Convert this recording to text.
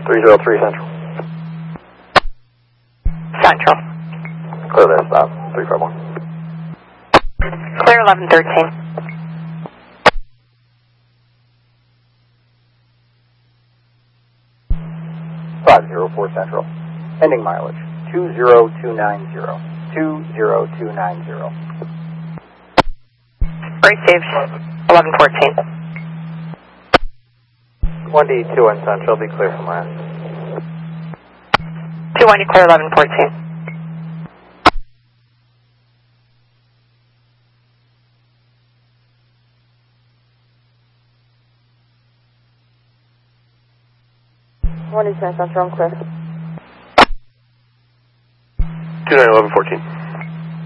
303 Central. Central. Clear that stop. 351. Clear 1113. 504 Central. Ending mileage 20290. 20290. Received 1114. 1D2 on Central. Be clear from last. 290 clear 1114. Central, I'm clear. 291114.